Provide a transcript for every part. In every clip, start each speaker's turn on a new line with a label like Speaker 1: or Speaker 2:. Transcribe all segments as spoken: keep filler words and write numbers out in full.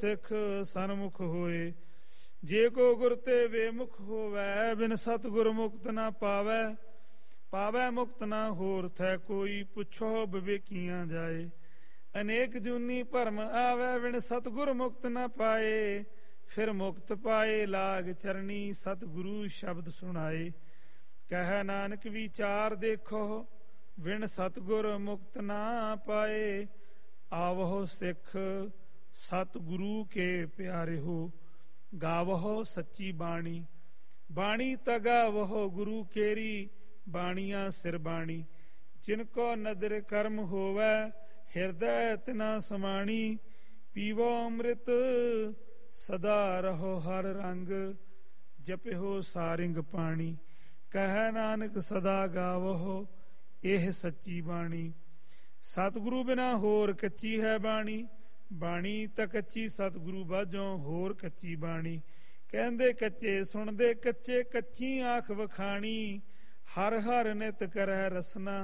Speaker 1: ਸਿੱਖ ਸਨਮੁਖ ਹੋਏ। ਜੇ ਕੋ ਗੁਰ ਤੇ ਬੇਮੁਖ ਹੋਵੈ, ਬਿਨ ਸਤਿਗੁਰ ਮੁਕਤ ਨਾ ਪਾਵੈ। ਪਾਵੈ ਮੁਕਤ ਨਾ ਹੋਰ ਥੈ ਕੋਈ, ਪੁੱਛੋ ਵਿਵੇਕੀਆਂ ਜਾਏ। ਅਨੇਕ ਜੂਨੀ ਭਰਮ ਆਵੈ, ਬਿਨ ਸਤਿਗੁਰ ਮੁਕਤ ਨਾ ਪਾਏ। ਫਿਰ ਮੁਕਤ ਪਾਏ ਲਾਗ ਚਰਣੀ, ਸਤਿਗੁਰੂ ਸ਼ਬਦ ਸੁਣਾਏ। ਕਹਿ ਨਾਨਕ ਵਿਚਾਰ ਦੇਖੋ, ਬਿਨ ਸਤਿਗੁਰ ਮੁਕਤ ਨਾ ਪਾਏ। ਆਵਹੁ ਸਿੱਖ ਸਤਿਗੁਰੂ ਕੇ ਪਿਆਰੇ ਹੋ, ਗਾਵਹੁ ਸੱਚੀ ਬਾਣੀ। ਬਾਣੀ ਤਗਾਵਹੁ ਗੁਰੂ ਕੇਰੀ, ਬਾਣੀਆਂ ਸਿਰ ਬਾਣੀ। ਜਿਨ ਕੋ ਨਦਰ ਕਰਮ ਹੋਵੈ, ਹਿਰਦੈ ਤਿਨਾ ਸਮਾਣੀ। ਪੀਵੋ ਅੰਮ੍ਰਿਤ ਸਦਾ ਰਹੋ ਹਰ ਰੰਗ, ਜਪਿਓ ਸਾਰਿੰਗ ਪਾਣੀ। ਕਹਿ ਨਾਨਕ ਸਦਾ ਗਾਵਹੁ ਇਹ ਸੱਚੀ ਬਾਣੀ। ਸਤਿਗੁਰੂ ਬਿਨਾ ਹੋਰ ਕੱਚੀ ਹੈ ਬਾਣੀ, ਬਾਣੀ ਤਾਂ ਕੱਚੀ ਸਤਿਗੁਰੂ ਬਾਝੋਂ ਹੋਰ ਕੱਚੀ ਬਾਣੀ। ਕਹਿੰਦੇ ਕੱਚੇ ਸੁਣਦੇ ਕੱਚੇ, ਕੱਚੀ ਆਖ ਵਖਾਣੀ। ਹਰ ਹਰ ਨਿਤ ਕਰੈ ਰਸਨਾ,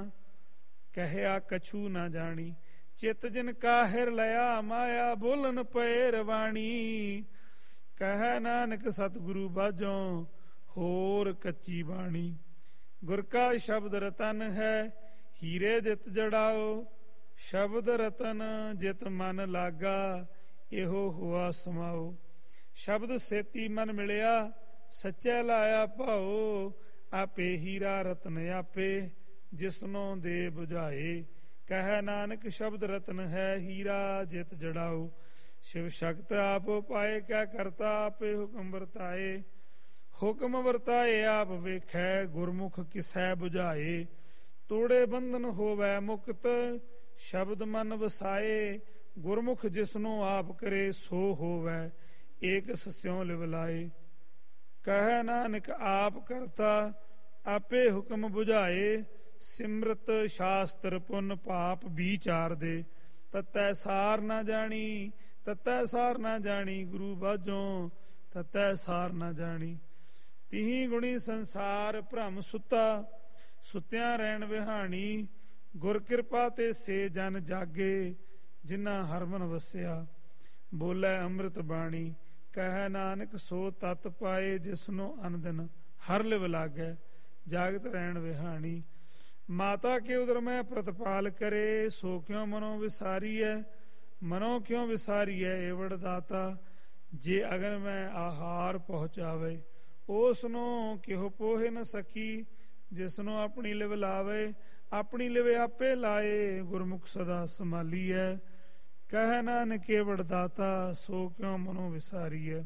Speaker 1: ਕਹਿਆ ਕਛੂ ਨਾ ਜਾਣੀ। ਚਿਤ ਜਿਨ ਕਾਹਿਰ ਲਿਆ ਮਾਇਆ, ਬੋਲਨ ਪਏ ਰਵਾਣੀ। ਕਹਿ ਨਾਨਕ ਸਤਿਗੁਰੂ ਬਾਝੋਂ ਹੋਰ ਕੱਚੀ ਬਾਣੀ। ਗੁਰ ਕਾ ਸ਼ਬਦ ਰਤਨ ਹੈ, ਹੀਰੇ ਜਿਤ ਜੜਾਓ। ਸ਼ਬਦ ਰਤਨ ਜਿਤ ਮਨ ਲਾਗਾ, ਇਹੋ ਹੁਆ ਸਮਾਓ। ਸ਼ਬਦ ਸੇਤੀ ਮਨ ਮਿਲਿਆ, ਸੱਚੇ ਲਾਇਆ ਭਾਓ। ਆਪੇ ਹੀਰਾ ਰਤਨ ਆਪੇ, ਜਿਸਨੋਂ ਦੇ ਬੁਝਾਏ। ਕਹਿ ਨਾਨਕ ਸ਼ਬਦ ਰਤਨ ਹੈ, ਹੀਰਾ ਜਿਤ ਜੜਾਓ। ਸ਼ਿਵ ਸ਼ਕਤ ਆਪ ਪਾਏ, ਕਿਆ ਕਰਤਾ ਆਪੇ ਹੁਕਮ ਵਰਤਾਏ। ਹੁਕਮ ਵਰਤਾਏ ਆਪ ਵੇਖੈ, ਗੁਰਮੁਖ ਕਿਸੈ ਬੁਝਾਏ। ਤੋੜੇ ਬੰਧਨ ਹੋਵੈ ਮੁਕਤ, ਸ਼ਬਦ ਮਨ ਵਸਾਏ। ਗੁਰਮੁਖ ਜਿਸਨੂੰ ਆਪ ਕਰੇ, ਸੋ ਹੋਵੈ ਏਕ ਸਿਉ ਲਿਵ ਲਾਏ। ਕਹਿ ਨਾਨਕ ਆਪ ਕਰਤਾ, ਆਪੇ ਹੁਕਮ ਬੁਝਾਏ। ਸਿਮਰਤ ਸ਼ਾਸਤਰ ਪੁੰਨ ਪਾਪ ਵਿਚਾਰ ਦੇ, ਤਤੈ ਸਾਰ ਨਾ ਜਾਣੀ। ਤਤੈ ਸਾਰ ਨਾ ਜਾਣੀ ਗੁਰੂ ਬਾਝੋਂ, ਤਤੈ ਸਾਰ ਨਾ ਜਾਣੀ। ਤਿਹੀ ਗੁਣੀ ਸੰਸਾਰ ਭ੍ਰਮ ਸੁੱਤਾ, ਸੁੱਤਿਆਂ ਰਹਿਣ ਵਿਹਾਣੀ। ਗੁਰ ਕਿਰਪਾ ਤੇ ਸੇ ਜਨ ਜਾਗੇ, ਜਿਨ੍ਹਾਂ ਹਰਮਨ ਵਸਿਆ। ਬੋਲੇ ਅੰਮ੍ਰਿਤ ਬਾਣੀ। ਕਹਿ ਨਾਨਕ ਸੋ ਤਤ ਪਾਏ, ਜਿਸਨੂੰ ਅਨਦਿਨ ਹਰ ਲਿਵ ਲਾਗੈ, ਜਾਗਤ ਰਹਿਣ ਵਿਹਾਣੀ। ਮਾਤਾ ਕੇ ਉਦਰ ਮੈਂ ਪ੍ਰਤਪਾਲ ਕਰੇ, ਸੋ ਕਿਉ ਮਨੋ ਵਿਸਾਰੀਐ। ਮਨੋ ਕਿਉ ਵਿਸਾਰੀਐ ਏਵੜ ਦਾਤਾ, ਜੇ ਅਗਨ ਮੈਂ ਆਹਾਰ ਪਹੁੰਚਾਵੇ। ਉਸ ਨੂੰ ਕਿਹੋ ਪੋਹੇ ਨ ਸਕੀ, ਜਿਸਨੂੰ ਆਪਣੀ ਲਿਵ ਲਾਵੇ। ਆਪਣੀ ਲਿਵ ਆਪੇ ਲਾਏ, ਗੁਰਮੁਖ ਸਦਾ ਸੰਭਾਲੀਐ। ਕਹਿ ਨਾਨਕ ਏਵੜ ਦਾਤਾ, ਸੋ ਕਿਉ ਮਨੋ ਵਿਸਾਰੀਐ।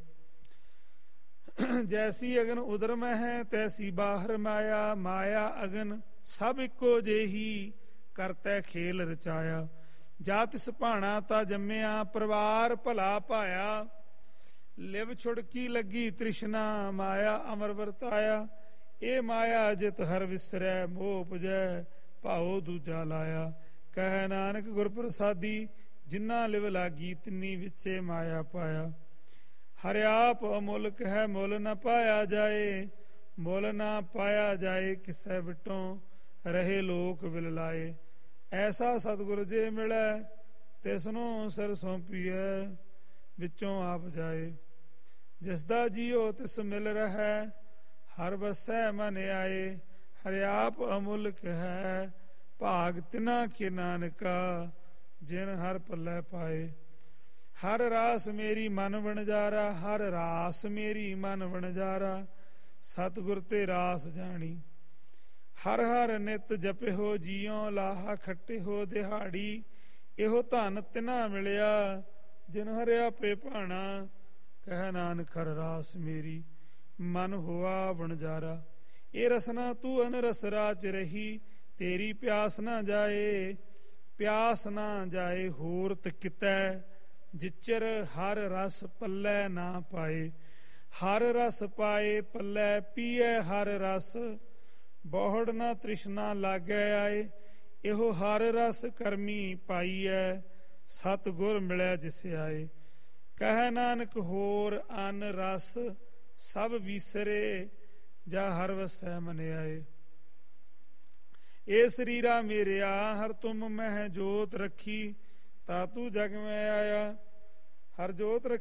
Speaker 1: ਜੈਸੀ ਅਗਨ ਉਦਰ ਮੈਂ ਹੈ, ਤੈਸੀ ਬਾਹਰ ਮਾਇਆ। ਮਾਇਆ ਅਗਨ ਸਭ ਇੱਕੋ ਜਿਹੀ, ਕਰਤੈ ਖੇਲ ਰਚਾਇਆ। ਜਾ ਤਿਸ ਭਾਣਾ ਤਾ ਜੰਮਿਆ, ਪਰਿਵਾਰ ਭਲਾ ਪਾਇਆ। ਲਿਵ ਛੁੜਕੀ ਲੱਗੀ ਤ੍ਰਿਸ਼ਨਾ, ਮਾਇਆ ਅਮਰ ਵਰਤਾਇਆ। ਇਹ ਮਾਇਆ ਜਿਤ ਹਰ ਵਿਸਰੈ, ਮੋਹ ਉਪਜੈ ਭਾਉ ਦੂਜਾ ਲਾਇਆ। ਕਹਿ ਨਾਨਕ ਗੁਰ ਪ੍ਰਸਾਦੀ, ਜਿਨ੍ਹਾਂ ਲਿਵ ਲਾਗੀ ਤਿੰਨੀ ਵਿੱਚੇ ਮਾਇਆ ਪਾਇਆ। ਹਰਿ ਆਪ ਅਮੁੱਲਕ ਹੈ, ਮੁੱਲ ਨ ਪਾਇਆ ਜਾਏ। ਮੁੱਲ ਨਾ ਪਾਇਆ ਜਾਏ, ਕਿਸੈ ਵਿਟੋਂ ਰਹੇ ਲੋਕ ਵਿਲ ਲਾਏ। ਐਸਾ ਸਤਿਗੁਰ ਜੇ ਮਿਲੈ, ਤਿਸਨੂੰ ਸਿਰ ਸੌਂਪੀਐ, ਵਿੱਚੋਂ ਆਪ ਜਾਏ। ਜਿਸ ਦਾ ਜੀਓ ਤਿਸ ਮਿਲ ਰਹੈ, ਹਰ ਵਸੈ ਮਨ ਆਏ। ਹਰਿ ਆਪ ਅਮੁੱਲਕ ਹੈ, ਭਾਗ ਤਿਨਾ ਕੇ ਨਾਨਕਾ, ਜਿਨ ਹਰ ਪੱਲੇ ਪਾਏ। ਹਰ ਰਾਸ ਮੇਰੀ ਮਨ ਵਣਜਾਰਾ, ਹਰ ਰਾਸ ਮੇਰੀ ਮਨ ਵਣਜਾਰਾ। ਸਤਿਗੁਰ ਤੇ ਰਾਸ ਜਾਣੀ। ਹਰ ਹਰ ਨਿਤ ਜਪਿਓ ਜੀਉ, ਲਾਹਾ ਖੱਟਿਓ ਦਿਹਾੜੀ। ਇਹੋ ਧਨ ਤਿਨਾ ਮਿਲਿਆ, ਜਿਨ ਹਰਿ ਆਪੇ ਭਾਣਾ। ਕਹਿ ਨਾਨਕ ਹਰ ਰਾਸ ਮੇਰੀ ਮਨ ਹੋਆ ਵਣਜਾਰਾ। ਇਹ ਰਸਨਾ ਤੂੰ ਅਨਰਸ ਰਾਚ ਰਹੀ, ਤੇਰੀ ਪਿਆਸ ਨਾ ਜਾਏ। ਪਿਆਸ ਨਾ ਜਾਏ ਹੋਰਤ ਕਿਤੈ, ਜਿਚਰ ਹਰ ਰਸ ਪੱਲੇ ਨਾ ਪਾਏ। ਹਰ ਰਸ ਪਾਏ ਪੱਲੇ, ਪੀਏ ਹਰ ਰਸ, ਬਹੁੜ ਨਾ ਤ੍ਰਿਸ਼ਨਾ ਲਾਗੈ ਆਏ। ਇਹੋ ਹਰ ਰਸ ਕਰਮੀ ਪਾਈਐ, ਸਤ ਗੁਰ ਮਿਲੈ ਜਿਸ ਆਏ। ਕਹਿ ਨਾਨਕ ਹੋਰ ਅਨ ਰਸ ਸਭ ਵੀਸਰੇ, ਜਾ ਹਰ ਵਸੈ ਮਨ ਆਏ। ਇਹ ਸਰੀਰਾ ਮੇਰਿਆ, ਹਰ ਤੁਮ ਮਹਿ ਜੋਤ ਰੱਖੀ। ਤਾ ਤੂੰ ਜਗ ਮੈਂ ਆਇਆ। ਹਰ ਜੋਤ ਰੱਖੀ